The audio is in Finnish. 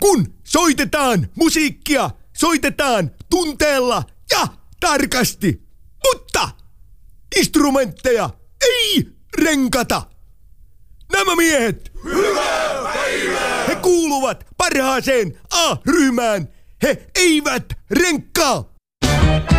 kun soitetaan musiikkia, soitetaan tunteella ja tarkasti, mutta instrumentteja ei renkata. Nämä miehet, hyvää päivää! He kuuluvat parhaaseen A-ryhmään. He eivät renkkaa.